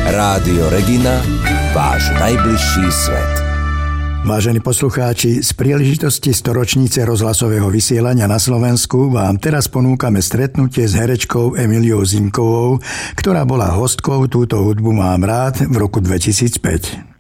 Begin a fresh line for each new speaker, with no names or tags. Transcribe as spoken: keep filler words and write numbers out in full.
Rádio Regina, váš najbližší svet.
Vážení poslucháči, z príležitosti storočnice rozhlasového vysielania na Slovensku vám teraz ponúkame stretnutie s herečkou Emiliou Zimkovou, ktorá bola hostkou Túto hudbu mám rád v roku dvetisícpäť.